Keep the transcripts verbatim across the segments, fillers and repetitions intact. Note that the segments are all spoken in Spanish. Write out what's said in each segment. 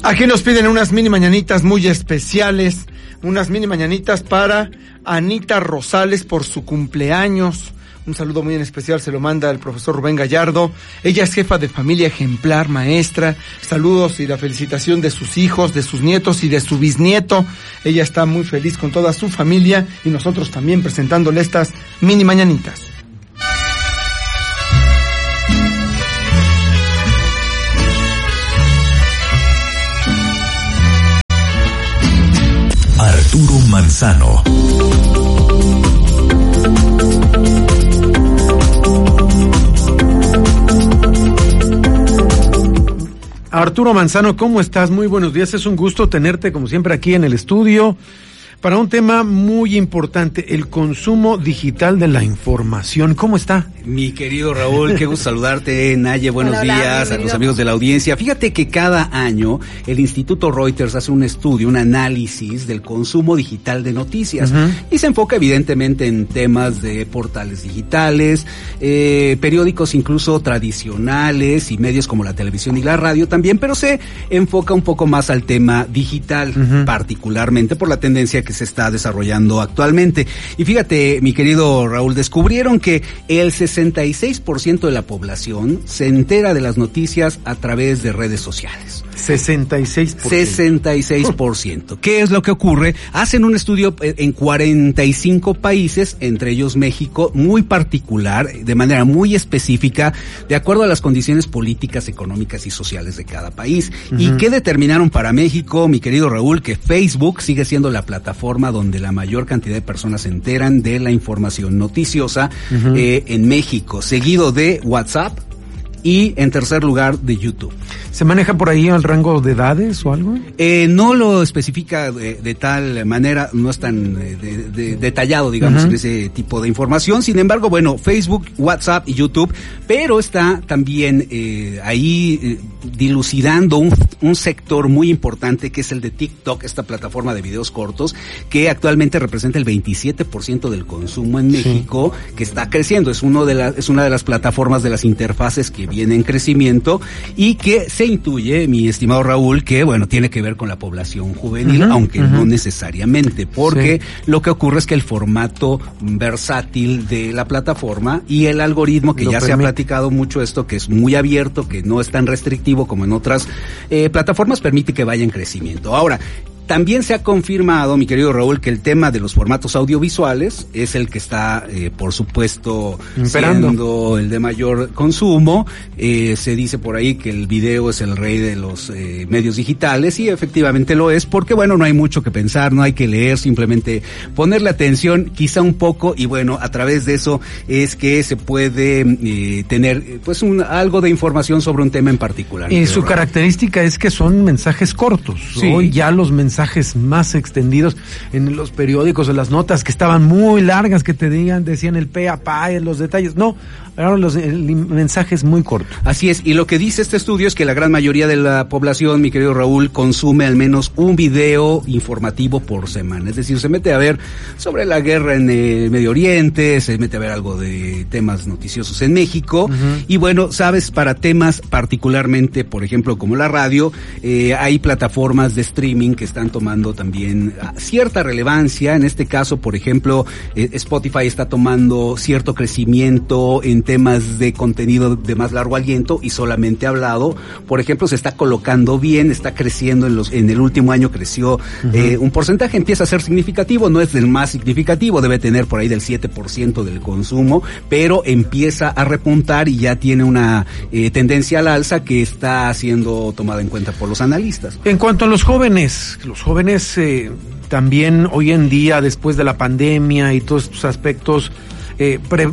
Aquí nos piden unas mini mañanitas muy especiales, unas mini mañanitas para Anita Rosales por su cumpleaños. Un saludo muy en especial se lo manda el profesor Rubén Gallardo. Ella es jefa de familia ejemplar, maestra. Saludos y la felicitación de sus hijos, de sus nietos y de su bisnieto. Ella está muy feliz con toda su familia y nosotros también presentándole estas mini mañanitas. Arturo Manzano. Arturo Manzano, ¿cómo estás? Muy buenos días, es un gusto tenerte como siempre aquí en el estudio para un tema muy importante, el consumo digital de la información. ¿Cómo está? Mi querido Raúl, qué gusto saludarte. Naye, buenos hola, hola, días bienvenido. A los amigos de la audiencia. Fíjate que cada año el Instituto Reuters hace un estudio, un análisis del consumo digital de noticias. Uh-huh. Y se enfoca evidentemente en temas de portales digitales, eh, periódicos incluso tradicionales y medios como la televisión y la radio también, pero se enfoca un poco más al tema digital, uh-huh. particularmente por la tendencia que se está desarrollando actualmente. Y fíjate, mi querido Raúl, descubrieron que el sesenta y seis por ciento de la población se entera de las noticias a través de redes sociales. sesenta y seis por ciento. sesenta y seis por ciento. ¿Qué es lo que ocurre? Hacen un estudio en cuarenta y cinco países, entre ellos México, muy particular, de manera muy específica, de acuerdo a las condiciones políticas, económicas y sociales de cada país. Uh-huh. ¿Y qué determinaron para México, mi querido Raúl? Que Facebook sigue siendo la plataforma donde la mayor cantidad de personas se enteran de la información noticiosa uh-huh. eh, en México, seguido de WhatsApp y en tercer lugar de YouTube. ¿Se maneja por ahí el rango de edades o algo? Eh, no lo especifica de, de tal manera, no es tan de, de, detallado, digamos, uh-huh. en ese tipo de información. Sin embargo, bueno, Facebook, WhatsApp y YouTube, pero está también eh, ahí eh, dilucidando un, un sector muy importante que es el de TikTok, esta plataforma de videos cortos, que actualmente representa el veintisiete por ciento del consumo en México, sí. que está creciendo. Es uno de la, es una de las plataformas de las interfaces que viene en crecimiento y que se intuye, mi estimado Raúl, que bueno, tiene que ver con la población juvenil, uh-huh, aunque uh-huh. no necesariamente, porque sí. lo que ocurre es que el formato versátil de la plataforma y el algoritmo, que lo ya permite. Se ha platicado mucho esto, que es muy abierto, que no es tan restrictivo como en otras eh, plataformas, permite que vaya en crecimiento. Ahora, también se ha confirmado, mi querido Raúl, que el tema de los formatos audiovisuales es el que está, eh, por supuesto, Imperando. siendo el de mayor consumo. Eh, se dice por ahí que el video es el rey de los eh, medios digitales y efectivamente lo es porque, bueno, no hay mucho que pensar, no hay que leer, simplemente ponerle atención quizá un poco y, bueno, a través de eso es que se puede eh, tener, pues, un, algo de información sobre un tema en particular. Y su Raúl. característica es que son mensajes cortos. Sí. Hoy ya los mensajes mensajes más extendidos en los periódicos, en las notas que estaban muy largas, que te digan, decían el pe a pa, los detalles. No, ahora los el mensaje es muy corto. Así es, y lo que dice este estudio es que la gran mayoría de la población, mi querido Raúl, consume al menos un video informativo por semana. Es decir, se mete a ver sobre la guerra en el Medio Oriente, se mete a ver algo de temas noticiosos en México, uh-huh. y bueno, sabes, para temas particularmente, por ejemplo, como la radio, eh, hay plataformas de streaming que están tomando también cierta relevancia. En este caso, por ejemplo, eh, Spotify está tomando cierto crecimiento en temas de contenido de más largo aliento y solamente hablado. Por ejemplo, se está colocando bien, está creciendo en los en el último año creció uh-huh. eh, un porcentaje, empieza a ser significativo, no es del más significativo, debe tener por ahí del siete por ciento del consumo, pero empieza a repuntar y ya tiene una eh, tendencia al alza que está siendo tomada en cuenta por los analistas. En cuanto a los jóvenes, los jóvenes eh, también hoy en día, después de la pandemia y todos estos aspectos, eh, pre,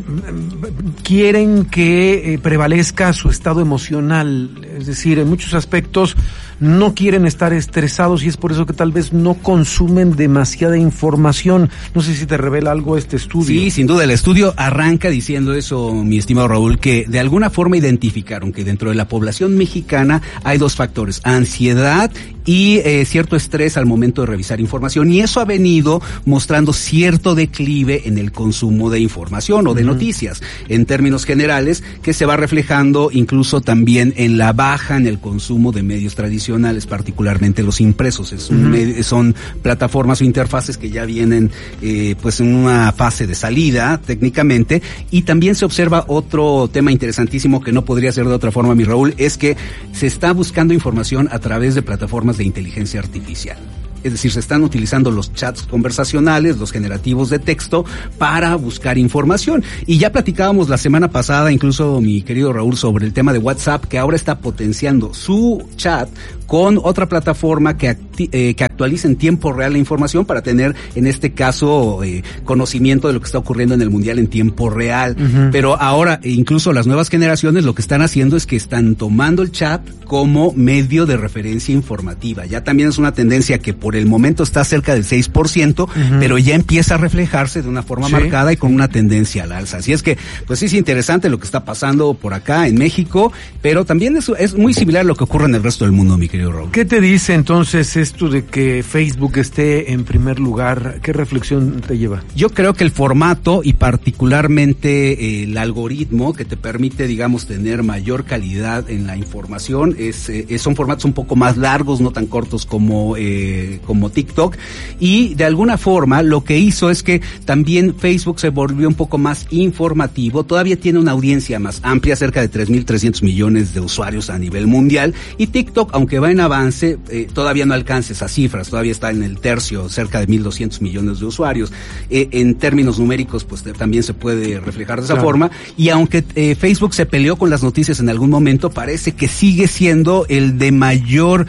quieren que eh, prevalezca su estado emocional, es decir, en muchos aspectos no quieren estar estresados y es por eso que tal vez no consumen demasiada información. No sé si te revela algo este estudio. Sí, sin duda, el estudio arranca diciendo eso, mi estimado Raúl, que de alguna forma identificaron que dentro de la población mexicana hay dos factores: ansiedad y eh, cierto estrés al momento de revisar información, y eso ha venido mostrando cierto declive en el consumo de información o de uh-huh. noticias, en términos generales, que se va reflejando incluso también en la baja en el consumo de medios tradicionales tradicionales, particularmente los impresos. Es un, uh-huh. Son plataformas o interfaces que ya vienen eh, pues en una fase de salida técnicamente, y también se observa otro tema interesantísimo que no podría ser de otra forma, mi Raúl, es que se está buscando información a través de plataformas de inteligencia artificial. Es decir, se están utilizando los chats conversacionales, los generativos de texto, para buscar información. Y ya platicábamos la semana pasada, incluso mi querido Raúl, sobre el tema de WhatsApp, que ahora está potenciando su chat con otra plataforma que, acti- eh, que actualiza en tiempo real la información para tener, en este caso, eh, conocimiento de lo que está ocurriendo en el Mundial en tiempo real. Uh-huh. Pero ahora, incluso las nuevas generaciones lo que están haciendo es que están tomando el chat como medio de referencia informativa. Ya también es una tendencia que por el momento está cerca del seis por ciento, uh-huh. pero ya empieza a reflejarse de una forma ¿Sí? marcada y con una tendencia al alza. Así es que, pues sí es interesante lo que está pasando por acá en México, pero también es, es muy similar a lo que ocurre en el resto del mundo, mi querido Raúl. ¿Qué te dice entonces esto de que Facebook esté en primer lugar? ¿Qué reflexión te lleva? Yo creo que el formato y particularmente eh, el algoritmo que te permite, digamos, tener mayor calidad en la información, es, eh, son formatos un poco más largos, no tan cortos como, eh, como TikTok, y de alguna forma lo que hizo es que también Facebook se volvió un poco más informativo. Todavía tiene una audiencia más amplia, cerca de tres mil trescientos millones de usuarios a nivel mundial, y TikTok, aunque va en avance, eh, todavía no alcanza esas cifras, todavía está en el tercio, cerca de mil doscientos millones de usuarios. Eh, en términos numéricos, pues también se puede reflejar de esa claro. forma, y aunque eh, Facebook se peleó con las noticias en algún momento, parece que sigue siendo el de mayor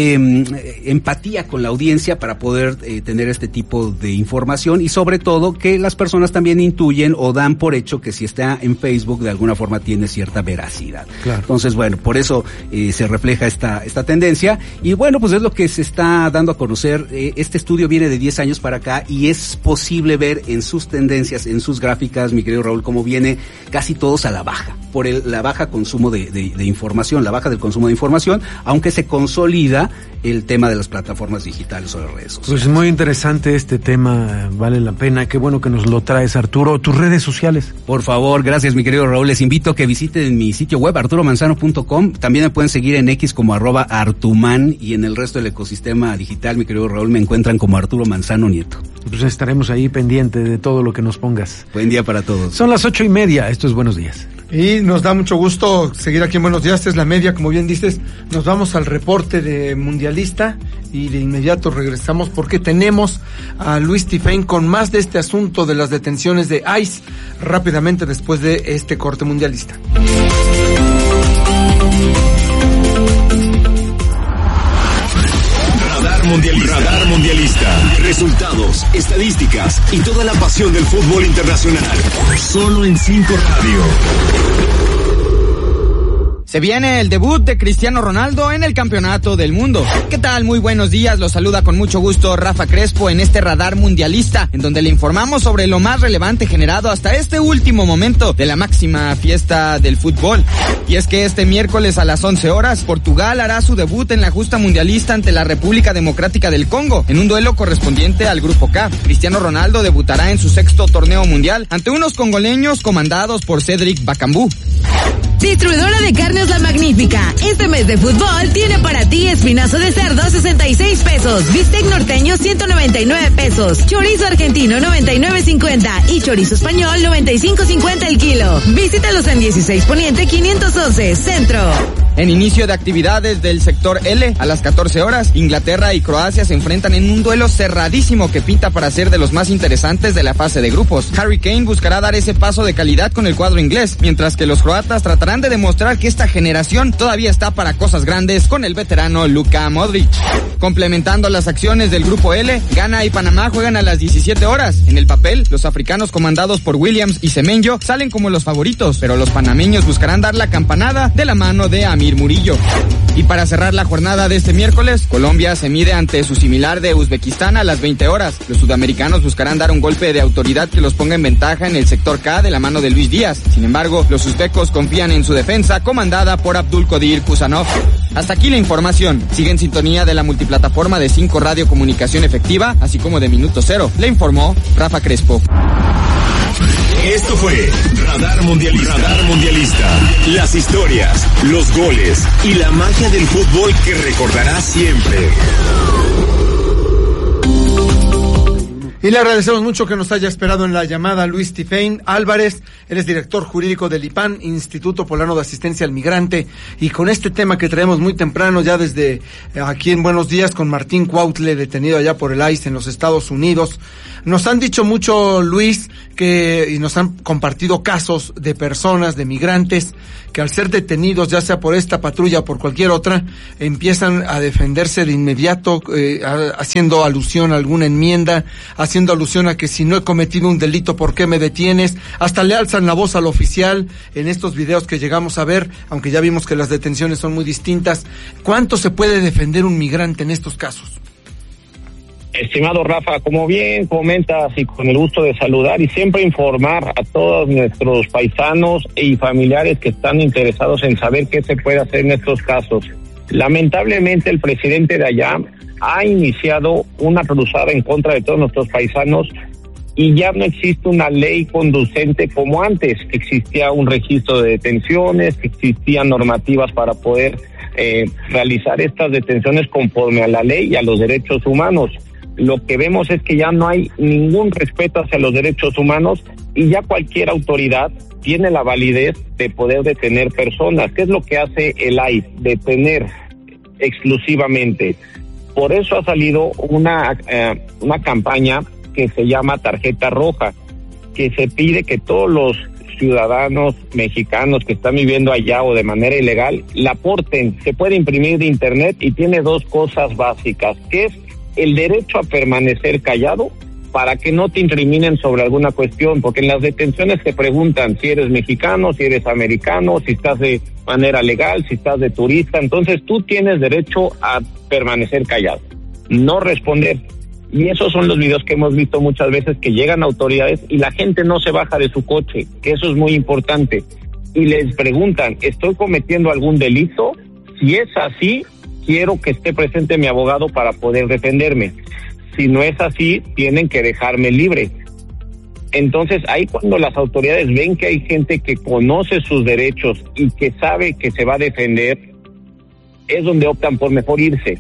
eh, empatía con la audiencia para poder eh, tener este tipo de información, y sobre todo que las personas también intuyen o dan por hecho que si está en Facebook de alguna forma tiene cierta veracidad. Claro. Entonces, bueno, por eso eh, se refleja esta esta tendencia, y bueno, pues es lo que se está dando a conocer. Eh, este estudio viene de diez años para acá y es posible ver en sus tendencias, en sus gráficas, mi querido Raúl, cómo viene casi todos a la baja, por el la baja consumo de, de, de información, la baja del consumo de información, aunque se consolida el tema de las plataformas digitales o las redes sociales. Pues muy interesante este tema, vale la pena, qué bueno que nos lo traes, Arturo. ¿Tus redes sociales? Por favor, gracias mi querido Raúl, les invito a que visiten mi sitio web arturo manzano punto com, también me pueden seguir en X como arroba artuman, y en el resto del ecosistema digital, mi querido Raúl, me encuentran como Arturo Manzano Nieto. Pues estaremos ahí pendientes de todo lo que nos pongas. Buen día para todos. Son las ocho y media, esto es Buenos Días. Y nos da mucho gusto seguir aquí en Buenos Días, esta es la media, como bien dices, nos vamos al reporte de Mundialista y de inmediato regresamos porque tenemos a Luis Tifein con más de este asunto de las detenciones de ICE rápidamente después de este corte mundialista. Radar Mundialista. Radar Mundialista. Resultados, estadísticas y toda la pasión del fútbol internacional. Solo en Cinco Radio. Se viene el debut de Cristiano Ronaldo en el Campeonato del Mundo. ¿Qué tal? Muy buenos días, los saluda con mucho gusto Rafa Crespo en este Radar Mundialista, en donde le informamos sobre lo más relevante generado hasta este último momento de la máxima fiesta del fútbol. Y es que este miércoles a las once horas, Portugal hará su debut en la justa mundialista ante la República Democrática del Congo, en un duelo correspondiente al Grupo K. Cristiano Ronaldo debutará en su sexto torneo mundial ante unos congoleños comandados por Cédric Bakambu. Distribuidora de carnes La Magnífica. Este mes de fútbol tiene para ti espinazo de cerdo sesenta y seis pesos, bistec norteño ciento noventa y nueve pesos, chorizo argentino noventa y nueve cincuenta y chorizo español noventa y cinco cincuenta el kilo. Visítalos en dieciséis Poniente quinientos once, Centro. En inicio de actividades del sector L, a las catorce horas, Inglaterra y Croacia se enfrentan en un duelo cerradísimo que pinta para ser de los más interesantes de la fase de grupos. Harry Kane buscará dar ese paso de calidad con el cuadro inglés, mientras que los croatas tratarán de demostrar que esta generación todavía está para cosas grandes con el veterano Luka Modric. Complementando las acciones del grupo L, Ghana y Panamá juegan a las diecisiete horas. En el papel, los africanos comandados por Williams y Semenyo salen como los favoritos, pero los panameños buscarán dar la campanada de la mano de Amir Murillo. Y para cerrar la jornada de este miércoles, Colombia se mide ante su similar de Uzbekistán a las veinte horas. Los sudamericanos buscarán dar un golpe de autoridad que los ponga en ventaja en el sector K de la mano de Luis Díaz. Sin embargo, los uzbecos confían en su defensa comandada por Abdulkadir Kusanov. Hasta aquí la información. Sigue en sintonía de la multiplataforma de Cinco Radio Comunicación Efectiva, así como de Minuto Cero. Le informó Rafa Crespo. Esto fue Radar Mundialista. Radar Mundialista. Las historias, los goles y la magia del fútbol que recordarás siempre. Y le agradecemos mucho que nos haya esperado en la llamada Luis Tifein Álvarez. Él es director jurídico del I P A N, Instituto Poblano de Asistencia al Migrante. Y con este tema que traemos muy temprano, ya desde aquí en Buenos Días, con Martín Cuautle, detenido allá por el I C E en los Estados Unidos. Nos han dicho mucho, Luis, que y nos han compartido casos de personas, de migrantes, que al ser detenidos, ya sea por esta patrulla o por cualquier otra, empiezan a defenderse de inmediato, eh, haciendo alusión a alguna enmienda, haciendo alusión a que si no he cometido un delito, ¿por qué me detienes? Hasta le alzan la voz al oficial en estos videos que llegamos a ver, aunque ya vimos que las detenciones son muy distintas. ¿Cuánto se puede defender un migrante en estos casos? Estimado Rafa, como bien comentas y con el gusto de saludar y siempre informar a todos nuestros paisanos y familiares que están interesados en saber qué se puede hacer en estos casos. Lamentablemente el presidente de allá ha iniciado una cruzada en contra de todos nuestros paisanos y ya no existe una ley conducente como antes. Existía un registro de detenciones, existían normativas para poder eh, realizar estas detenciones conforme a la ley y a los derechos humanos. Lo que vemos es que ya no hay ningún respeto hacia los derechos humanos y ya cualquier autoridad tiene la validez de poder detener personas. ¿Qué es lo que hace el I C E? Detener exclusivamente. Por eso ha salido una, eh, una campaña que se llama Tarjeta Roja, que se pide que todos los ciudadanos mexicanos que están viviendo allá o de manera ilegal la aporten. Se puede imprimir de internet y tiene dos cosas básicas, que es el derecho a permanecer callado para que no te incriminen sobre alguna cuestión, porque en las detenciones te preguntan si eres mexicano, si eres americano, si estás de manera legal, si estás de turista. Entonces tú tienes derecho a permanecer callado, no responder. Y esos son los videos que hemos visto muchas veces, que llegan autoridades y la gente no se baja de su coche, que eso es muy importante, y les preguntan, ¿estoy cometiendo algún delito? Si es así, quiero que esté presente mi abogado para poder defenderme. Si no es así, tienen que dejarme libre. Entonces, ahí cuando las autoridades ven que hay gente que conoce sus derechos y que sabe que se va a defender, es donde optan por mejor irse.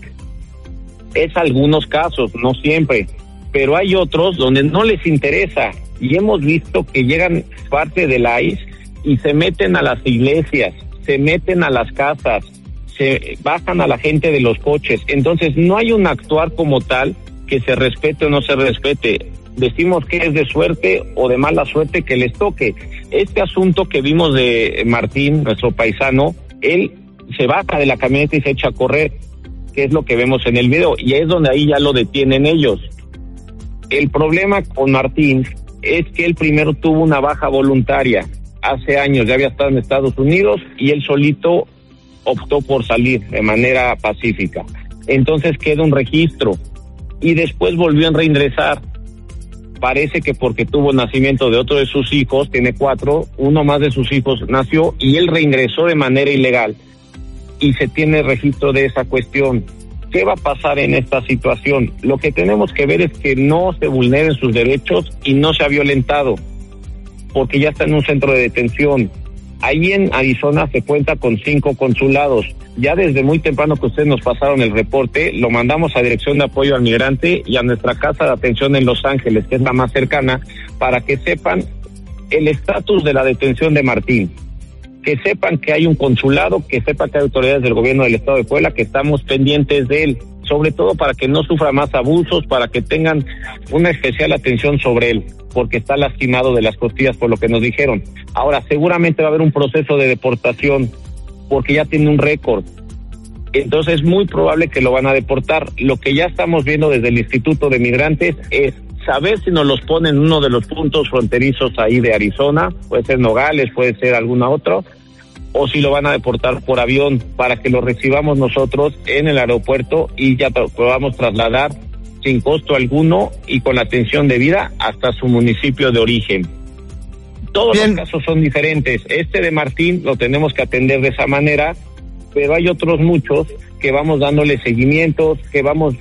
Es algunos casos, no siempre, pero hay otros donde no les interesa, y hemos visto que llegan parte del I C E y se meten a las iglesias, se meten a las casas, se bajan a la gente de los coches. Entonces no hay un actuar como tal que se respete o no se respete. Decimos que es de suerte o de mala suerte que les toque. Este asunto que vimos de Martín, nuestro paisano, él se baja de la camioneta y se echa a correr, que es lo que vemos en el video, y es donde ahí ya lo detienen ellos. El problema con Martín es que él primero tuvo una baja voluntaria. Hace años ya había estado en Estados Unidos y él solito optó por salir de manera pacífica. Entonces queda un registro y después volvió a reingresar. Parece que porque tuvo nacimiento de otro de sus hijos, tiene cuatro, uno más de sus hijos nació y él reingresó de manera ilegal y se tiene registro de esa cuestión. ¿Qué va a pasar en esta situación? Lo que tenemos que ver es que no se vulneren sus derechos y no se ha violentado, porque ya está en un centro de detención. Ahí en Arizona se cuenta con cinco consulados. Ya desde muy temprano que ustedes nos pasaron el reporte, lo mandamos a Dirección de Apoyo al Migrante y a nuestra casa de atención en Los Ángeles, que es la más cercana, para que sepan el estatus de la detención de Martín. Que sepan que hay un consulado, que sepan que hay autoridades del gobierno del estado de Puebla, que estamos pendientes de él, sobre todo para que no sufra más abusos, para que tengan una especial atención sobre él, porque está lastimado de las costillas por lo que nos dijeron. Ahora, seguramente va a haber un proceso de deportación, porque ya tiene un récord. Entonces es muy probable que lo van a deportar. Lo que ya estamos viendo desde el Instituto de Migrantes es saber si nos los ponen en uno de los puntos fronterizos ahí de Arizona, puede ser Nogales, puede ser alguna otro, o si lo van a deportar por avión para que lo recibamos nosotros en el aeropuerto y ya podamos trasladar sin costo alguno y con la atención debida hasta su municipio de origen. Todos Bien. Los casos son diferentes. Este de Martín lo tenemos que atender de esa manera, pero hay otros muchos que vamos dándole seguimientos, que vamos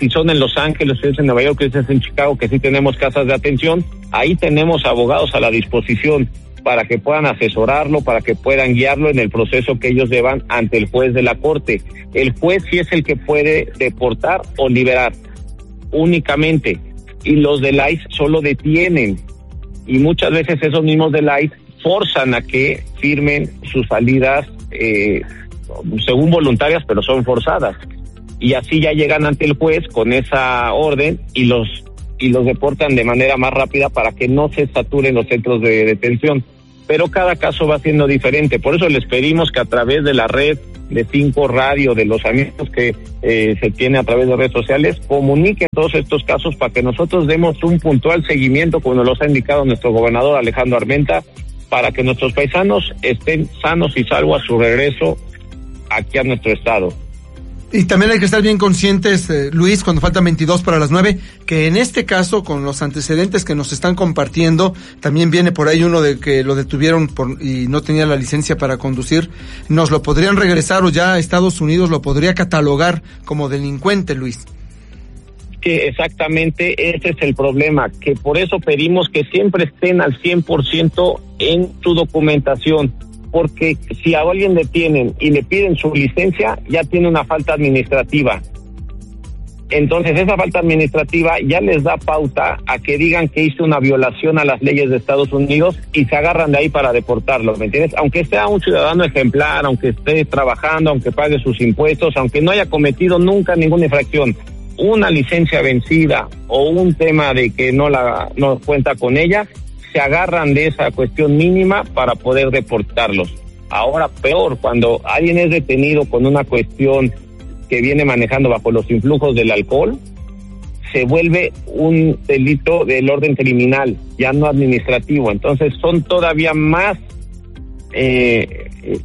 si son en Los Ángeles, si es en Nueva York, si es en Chicago, que sí tenemos casas de atención, ahí tenemos abogados a la disposición para que puedan asesorarlo, para que puedan guiarlo en el proceso que ellos llevan ante el juez de la corte. El juez sí es el que puede deportar o liberar únicamente, y los del I C E solo detienen, y muchas veces esos mismos del I C E forzan a que firmen sus salidas eh, según voluntarias, pero son forzadas, y así ya llegan ante el juez con esa orden y los y los deportan de manera más rápida para que no se saturen los centros de detención. Pero cada caso va siendo diferente, por eso les pedimos que a través de la red de Cinco Radio, de los amigos que eh, se tiene a través de redes sociales, comuniquen todos estos casos para que nosotros demos un puntual seguimiento, como nos los ha indicado nuestro gobernador Alejandro Armenta, para que nuestros paisanos estén sanos y salvos a su regreso aquí a nuestro estado. Y también hay que estar bien conscientes, eh, Luis, cuando faltan veintidós para las nueve, que en este caso, con los antecedentes que nos están compartiendo, también viene por ahí uno de que lo detuvieron por, y no tenía la licencia para conducir, nos lo podrían regresar o ya Estados Unidos lo podría catalogar como delincuente, Luis. Que exactamente ese es el problema, que por eso pedimos que siempre estén al cien por ciento en su documentación, porque si a alguien detienen y le piden su licencia, ya tiene una falta administrativa. Entonces esa falta administrativa ya les da pauta a que digan que hizo una violación a las leyes de Estados Unidos y se agarran de ahí para deportarlo, ¿me entiendes? Aunque sea un ciudadano ejemplar, aunque esté trabajando, aunque pague sus impuestos, aunque no haya cometido nunca ninguna infracción, una licencia vencida o un tema de que no la no cuenta con ella, se agarran de esa cuestión mínima para poder deportarlos. Ahora peor, cuando alguien es detenido con una cuestión que viene manejando bajo los influjos del alcohol, se vuelve un delito del orden criminal, ya no administrativo. Entonces son todavía más, eh, eh,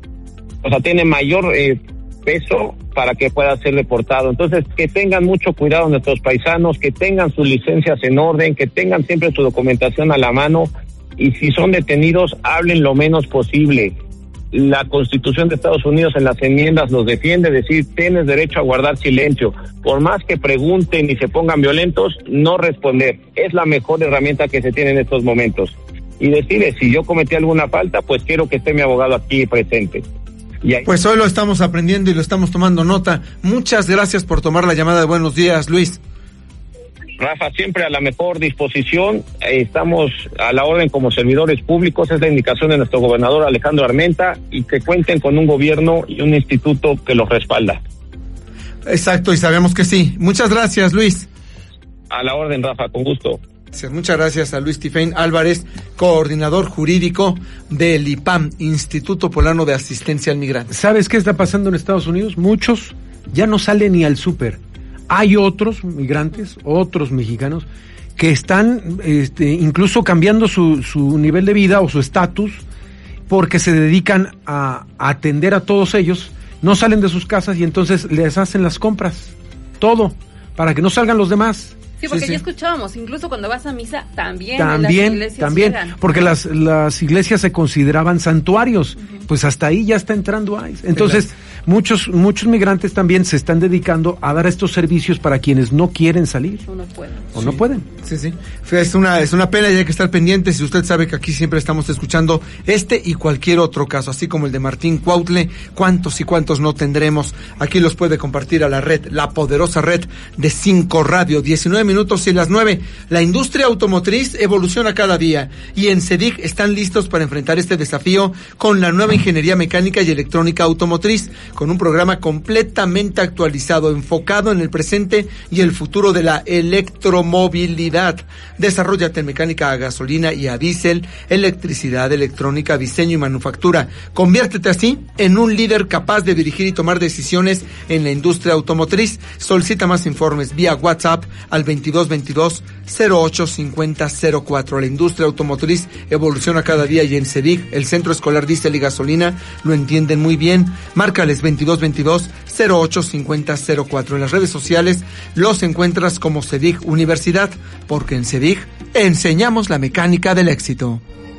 o sea, tiene mayor eh, peso para que pueda ser deportado. Entonces, que tengan mucho cuidado nuestros paisanos, que tengan sus licencias en orden, que tengan siempre su documentación a la mano, y si son detenidos, hablen lo menos posible. La Constitución de Estados Unidos en las enmiendas los defiende, decir, tienes derecho a guardar silencio. Por más que pregunten y se pongan violentos, no responder. Es la mejor herramienta que se tiene en estos momentos. Y decirles, si yo cometí alguna falta, pues quiero que esté mi abogado aquí presente. Pues hoy lo estamos aprendiendo y lo estamos tomando nota. Muchas gracias por tomar la llamada de Buenos Días, Luis. Rafa, siempre a la mejor disposición, eh, estamos a la orden como servidores públicos, es la indicación de nuestro gobernador Alejandro Armenta, y que cuenten con un gobierno y un instituto que los respalda. Exacto, y sabemos que sí. Muchas gracias, Luis. A la orden, Rafa, con gusto. Muchas gracias a Luis Tifain Álvarez, coordinador jurídico del I P A M, Instituto Poblano de Asistencia al Migrante. ¿Sabes qué está pasando en Estados Unidos? Muchos ya no salen ni al súper. Hay otros migrantes, otros mexicanos, que están este, incluso cambiando su, su nivel de vida o su estatus, porque se dedican a, a atender a todos ellos, no salen de sus casas y entonces les hacen las compras, todo, para que no salgan los demás. Sí, porque sí, sí. ya escuchábamos, incluso cuando vas a misa, también, también las iglesias también, llegan. porque las, las iglesias se consideraban santuarios, uh-huh. Pues hasta ahí ya está entrando I C E. Entonces, muchos muchos migrantes también se están dedicando a dar estos servicios para quienes no quieren salir. O no pueden. O sí. no pueden. Sí, sí. Es una, es una pena y hay que estar pendientes. Y usted sabe que aquí siempre estamos escuchando este y cualquier otro caso, así como el de Martín Cuautle. ¿Cuántos y cuántos no tendremos? Aquí los puede compartir a la red, la poderosa red de Cinco Radio. diecinueve minutos y las nueve. La industria automotriz evoluciona cada día y en CEDIC están listos para enfrentar este desafío con la nueva ingeniería mecánica y electrónica automotriz, con un programa completamente actualizado, enfocado en el presente y el futuro de la electromovilidad. Desarróllate en mecánica a gasolina y a diésel, electricidad, electrónica, diseño y manufactura. Conviértete así en un líder capaz de dirigir y tomar decisiones en la industria automotriz. Solicita más informes vía WhatsApp al veintidós veintidós cero ocho cincuenta cero cuatro. La industria automotriz evoluciona cada día y en CEDIC, el Centro Escolar Diésel y Gasolina, lo entienden muy bien. Márcales veintidós veintidós cero ocho cincuenta cero cuatro. En las redes sociales los encuentras como CEDIC Universidad, porque en CEDIC enseñamos la mecánica del éxito.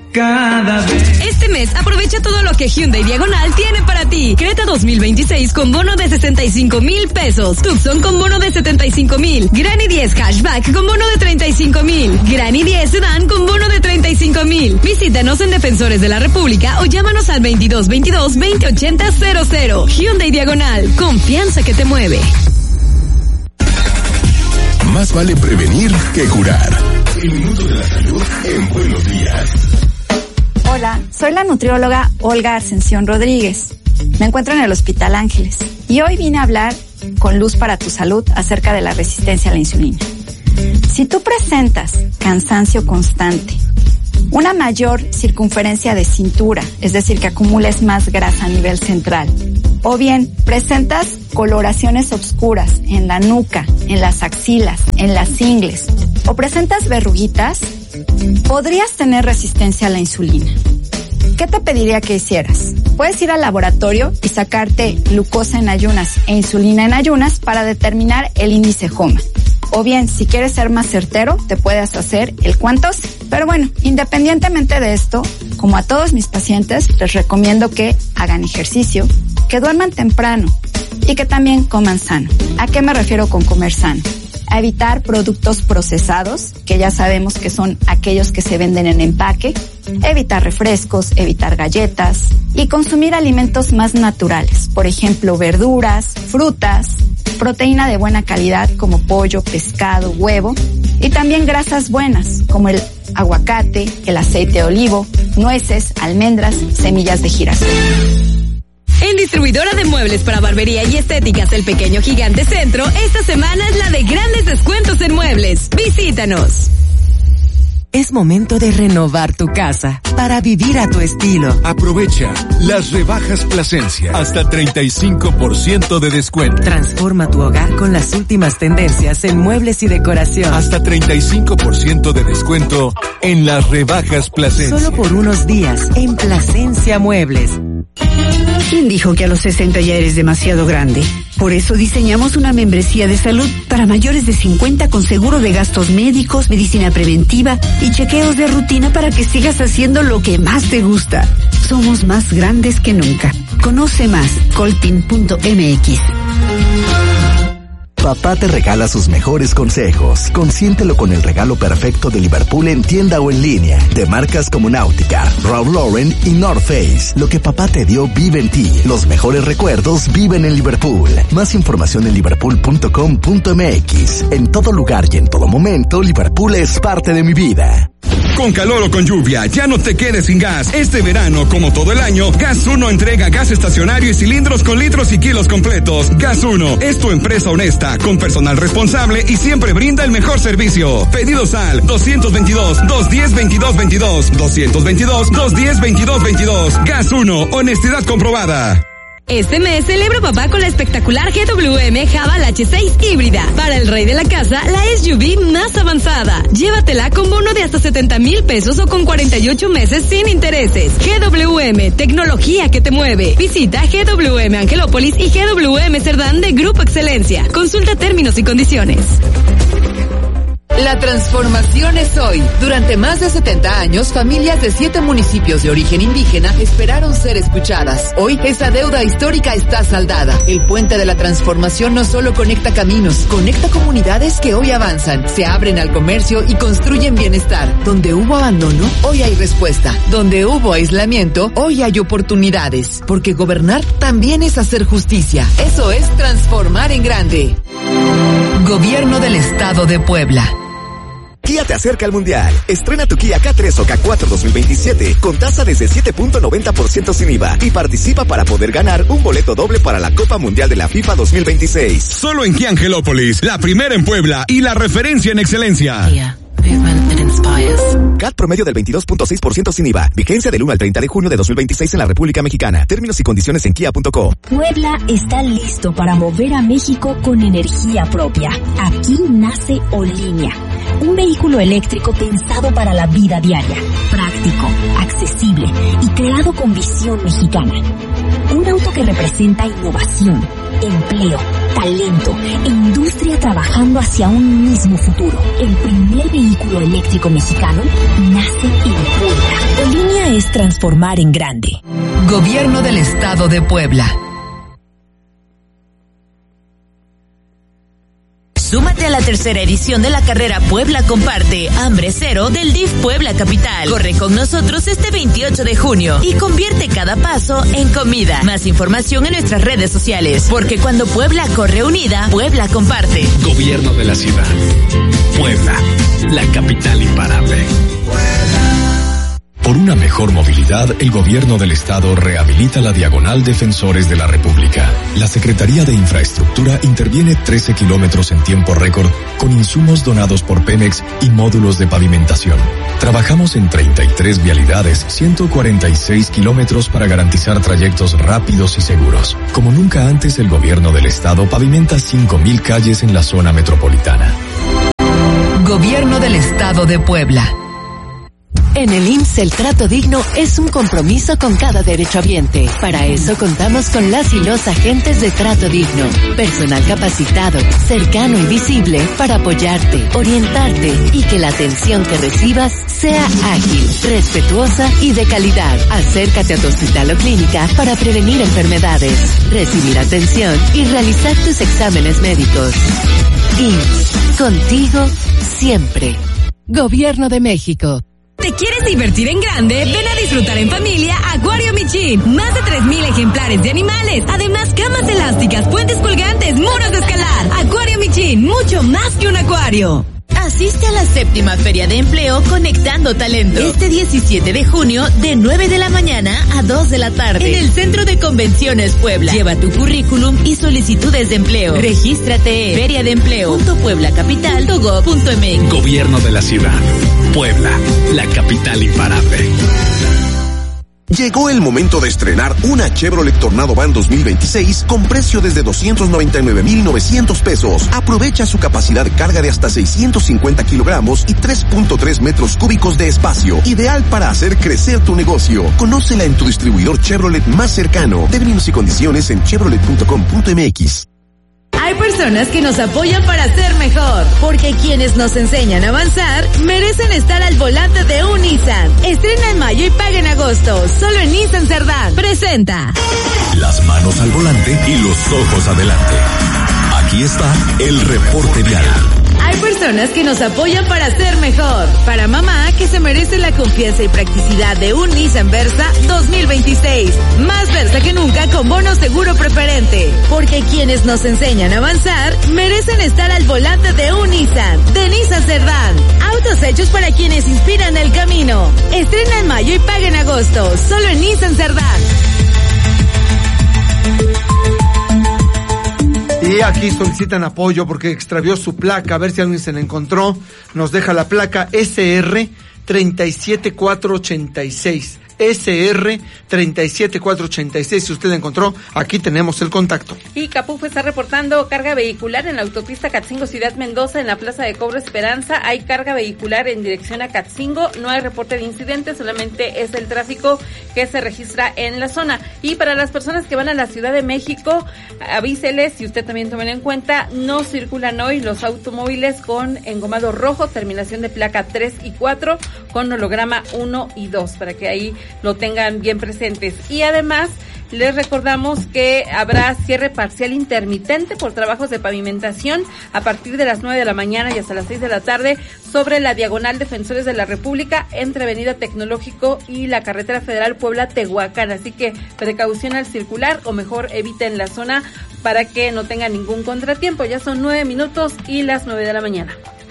cada vez. Este mes aprovecha todo lo que Hyundai Diagonal tiene para ti. Creta dos mil veintiséis con bono de sesenta y cinco mil pesos. Tucson con bono de setenta y cinco mil. Gran i diez Hatchback con bono de treinta y cinco mil. Gran i diez Sedan con bono de treinta y cinco mil. Visítanos en Defensores de la República o llámanos al veintidós veintidós veinte ochenta cero cero. Hyundai Diagonal. Confianza que te mueve. Más vale prevenir que curar. El minuto de la salud en Buenos Días. Hola, soy la nutrióloga Olga Ascensión Rodríguez. Me encuentro en el Hospital Ángeles y hoy vine a hablar con Luz para tu Salud acerca de la resistencia a la insulina. Si tú presentas cansancio constante, una mayor circunferencia de cintura, es decir, que acumules más grasa a nivel central, o bien presentas coloraciones oscuras en la nuca, en las axilas, en las ingles, o presentas verruguitas, podrías tener resistencia a la insulina. ¿Qué te pediría que hicieras? Puedes ir al laboratorio y sacarte glucosa en ayunas e insulina en ayunas para determinar el índice HOMA. O bien, si quieres ser más certero, te puedes hacer el Quantos. Pero bueno, independientemente de esto, como a todos mis pacientes, les recomiendo que hagan ejercicio, que duerman temprano y que también coman sano. ¿A qué me refiero con comer sano? A evitar productos procesados, que ya sabemos que son aquellos que se venden en empaque, evitar refrescos, evitar galletas y consumir alimentos más naturales, por ejemplo, verduras, frutas, proteína de buena calidad como pollo, pescado, huevo y también grasas buenas como el aguacate, el aceite de olivo, nueces, almendras, semillas de girasol. En distribuidora de muebles para barbería y estéticas El Pequeño Gigante Centro, esta semana es la de grandes descuentos en muebles. Visítanos. Es momento de renovar tu casa para vivir a tu estilo. Aprovecha las rebajas Plasencia. Hasta treinta y cinco por ciento de descuento. Transforma tu hogar con las últimas tendencias en muebles y decoración. Hasta treinta y cinco por ciento de descuento en las rebajas Plasencia. Solo por unos días en Plasencia Muebles. ¿Quién dijo que a los sesenta ya eres demasiado grande? Por eso diseñamos una membresía de salud para mayores de cincuenta con seguro de gastos médicos, medicina preventiva y chequeos de rutina para que sigas haciendo lo que más te gusta. Somos más grandes que nunca. Conoce más, coltin punto m x. Papá te regala sus mejores consejos. Consiéntelo con el regalo perfecto de Liverpool en tienda o en línea. De marcas como Nautica, Ralph Lauren y North Face. Lo que papá te dio vive en ti. Los mejores recuerdos viven en Liverpool. Más información en liverpool punto com punto m x. En todo lugar y en todo momento, Liverpool es parte de mi vida. Con calor o con lluvia, ya no te quedes sin gas. Este verano, como todo el año, Gas uno entrega gas estacionario y cilindros con litros y kilos completos. Gas uno es tu empresa honesta, con personal responsable y siempre brinda el mejor servicio. Pedidos al dos veintidós, dos diez, veintidós veintidós, dos veintidós, dos diez, veintidós veintidós. Gas uno, honestidad comprobada. Este mes celebra papá con la espectacular G W M Haval H seis híbrida. Para el rey de la casa, la S U V más avanzada. Llévatela con bono de hasta setenta mil pesos o con cuarenta y ocho meses sin intereses. G W M, tecnología que te mueve. Visita G W M Angelópolis y G W M Cerdán de Grupo Excelencia. Consulta términos y condiciones. La transformación es hoy. Durante más de setenta años, familias de siete municipios de origen indígena esperaron ser escuchadas. Hoy, esa deuda histórica está saldada. El puente de la transformación no solo conecta caminos, conecta comunidades que hoy avanzan, se abren al comercio y construyen bienestar. Donde hubo abandono, hoy hay respuesta. Donde hubo aislamiento, hoy hay oportunidades. Porque gobernar también es hacer justicia. Eso es transformar en grande. Gobierno del Estado de Puebla. Kia te acerca al Mundial. Estrena tu Kia K tres o K cuatro dos mil veintisiete con tasa desde siete punto noventa por ciento sin I V A y participa para poder ganar un boleto doble para la Copa Mundial de la FIFA dos mil veintiséis. Solo en Kia Angelópolis, la primera en Puebla y la referencia en excelencia. Kia. C A T promedio del veintidós punto seis por ciento sin I V A. Vigencia del uno al treinta de junio de dos mil veintiséis en la República Mexicana. Términos y condiciones en kia punto com. Puebla está listo para mover a México con energía propia. Aquí nace Olinia, un vehículo eléctrico pensado para la vida diaria, práctico, accesible y creado con visión mexicana. Un auto que representa innovación, empleo, talento e industria trabajando hacia un mismo futuro. El primer vehículo eléctrico mexicano nace en Puebla. Olinia es transformar en grande. Gobierno del Estado de Puebla. Súmate a la tercera edición de la carrera Puebla Comparte, Hambre Cero del D I F Puebla Capital. Corre con nosotros este veintiocho de junio y convierte cada paso en comida. Más información en nuestras redes sociales, porque cuando Puebla corre unida, Puebla comparte. Gobierno de la ciudad. Puebla, la capital imparable. Por una mejor movilidad, el gobierno del estado rehabilita la diagonal Defensores de la República. La Secretaría de Infraestructura interviene trece kilómetros en tiempo récord con insumos donados por Pemex y módulos de pavimentación. Trabajamos en treinta y tres vialidades, ciento cuarenta y seis kilómetros para garantizar trayectos rápidos y seguros. Como nunca antes, el gobierno del estado pavimenta cinco mil calles en la zona metropolitana. Gobierno del Estado de Puebla. En el I M S S el trato digno es un compromiso con cada derechohabiente. Para eso contamos con las y los agentes de trato digno. Personal capacitado, cercano y visible para apoyarte, orientarte y que la atención que recibas sea ágil, respetuosa y de calidad. Acércate a tu hospital o clínica para prevenir enfermedades, recibir atención y realizar tus exámenes médicos. I M S S, contigo siempre. Gobierno de México. ¿Te quieres divertir en grande? Ven a disfrutar en familia Acuario Michin. Más de tres mil ejemplares de animales. Además, camas elásticas, puentes colgantes, muros de escalar. Acuario Michin, mucho más que un acuario. Asiste a la séptima Feria de Empleo Conectando Talento. Este diecisiete de junio, de nueve de la mañana a dos de la tarde. En el Centro de Convenciones Puebla. Lleva tu currículum y solicitudes de empleo. Regístrate en feria de empleo punto puebla capital punto gob punto m x. Gobierno de la ciudad. Puebla, la capital imparable. Llegó el momento de estrenar una Chevrolet Tornado Van dos mil veintiséis con precio desde doscientos noventa y nueve mil novecientos pesos. Aprovecha su capacidad de carga de hasta seiscientos cincuenta kilogramos y tres punto tres metros cúbicos de espacio. Ideal para hacer crecer tu negocio. Conócela en tu distribuidor Chevrolet más cercano. Términos y condiciones en chevrolet punto com punto m x. Hay personas que nos apoyan para ser mejor, porque quienes nos enseñan a avanzar merecen estar al volante de un Nissan. Estrena en mayo y paga en agosto, solo en Nissan Cerdán. Presenta. Las manos al volante y los ojos adelante. Aquí está el reporte vial. Hay personas que nos apoyan para ser mejor. Para mamá, que se merece la confianza y practicidad de un Nissan Versa dos mil veintiséis. Más Versa que nunca con bono seguro preferente. Porque quienes nos enseñan a avanzar merecen estar al volante de un Nissan. De Nissan Cerdán. Autos hechos para quienes inspiran el camino. Estrena en mayo y paga en agosto. Solo en Nissan Cerdán. Y aquí solicitan apoyo porque extravió su placa, a ver si alguien se la encontró. Nos deja la placa S R treinta y siete cuatro ochenta y seis. S R treinta y siete cuatro ochenta y seis. Si usted la encontró, aquí tenemos el contacto. Y Capuf está reportando carga vehicular en la autopista Catzingo Ciudad Mendoza, en la Plaza de Cobro Esperanza. Hay carga vehicular en dirección a Catzingo. No hay reporte de incidentes, solamente es el tráfico que se registra en la zona. Y para las personas que van a la Ciudad de México, avíseles, y usted también tomen en cuenta, no circulan hoy los automóviles con engomado rojo, terminación de placa tres y cuatro, con holograma uno y dos, para que ahí lo tengan bien presentes. Y además les recordamos que habrá cierre parcial intermitente por trabajos de pavimentación a partir de las nueve de la mañana y hasta las seis de la tarde sobre la diagonal Defensores de la República entre Avenida Tecnológico y la carretera federal Puebla-Tehuacán. Así que precaución al circular, o mejor eviten la zona para que no tengan ningún contratiempo. Ya son nueve minutos y las nueve de la mañana.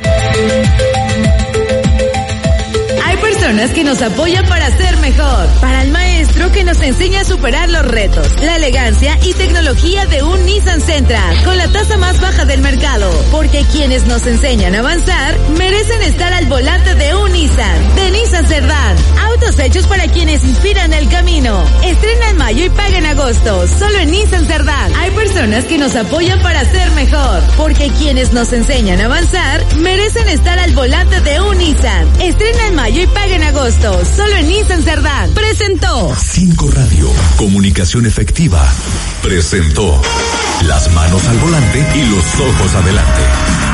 Hay personas que nos apoyan para ser mejor. Para el maestro que nos enseña a superar los retos. La elegancia y tecnología de un Nissan Sentra, con la tasa más baja del mercado. Porque quienes nos enseñan a avanzar merecen estar al volante de un Nissan. De Nissan Cerdán. Autos hechos para quienes inspiran el camino. Estrena en mayo y paga en agosto. Solo en Nissan Cerdán. Hay personas que nos apoyan para ser mejor. porque quienes nos enseñan a avanzar merecen estar al volante de un Nissan. Estrena en mayo y paga en agosto, solo en Nissan Cerdán. Presentó Cinco Radio, comunicación efectiva. Presentó las manos al volante y los ojos adelante.